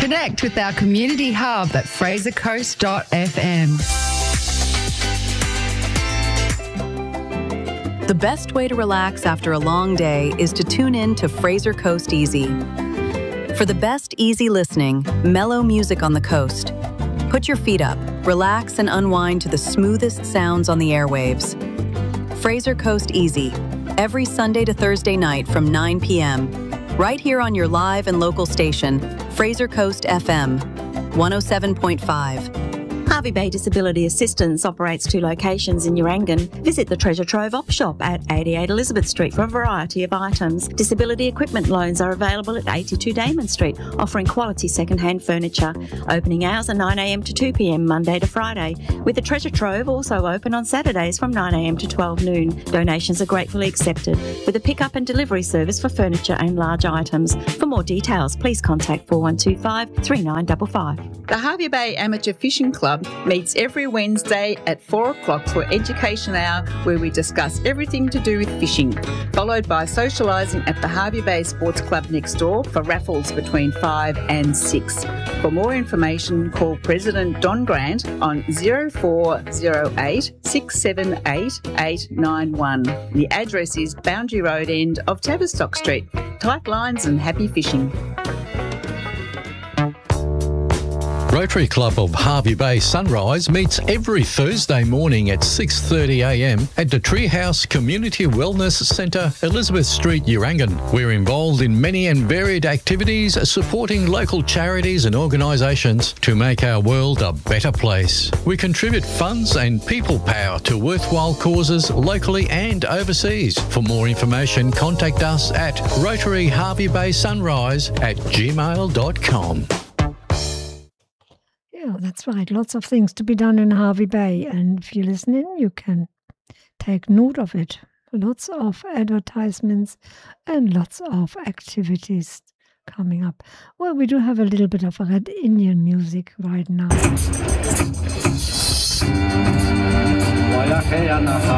Connect with our community hub at frasercoast.fm. The best way to relax after a long day is to tune in to Fraser Coast Easy. For the best easy listening, mellow music on the coast. Put your feet up, relax and unwind to the smoothest sounds on the airwaves. Fraser Coast Easy, every Sunday to Thursday night from 9 p.m. Right here on your live and local station, Fraser Coast FM, 107.5. Harvey Bay Disability Assistance operates 2 locations in Urangan. Visit the Treasure Trove op shop at 88 Elizabeth Street for a variety of items. Disability equipment loans are available at 82 Damon Street, offering quality second-hand furniture. Opening hours are 9am to 2pm Monday to Friday, with the Treasure Trove also open on Saturdays from 9am to 12 noon. Donations are gratefully accepted, with a pick-up and delivery service for furniture and large items. For more details, please contact 4125 3955. The Harvey Bay Amateur Fishing Club meets every Wednesday at 4 o'clock for Education Hour, where we discuss everything to do with fishing, followed by socialising at the Harvey Bay Sports Club next door for raffles between 5 and 6. For more information, call President Don Grant on 0408 678 891. The address is Boundary Road end of Tavistock Street. Tight lines and happy fishing. Rotary Club of Harvey Bay Sunrise meets every Thursday morning at 6:30am at the Treehouse Community Wellness Centre, Elizabeth Street, Urangan. We're involved in many and varied activities supporting local charities and organisations to make our world a better place. We contribute funds and people power to worthwhile causes locally and overseas. For more information, contact us at rotaryharveybaysunrise@gmail.com. Yeah, that's right. Lots of things to be done in Harvey Bay. And if you're listening, you can take note of it. Lots of advertisements and lots of activities coming up. Well, we do have a little bit of Red Indian music right now.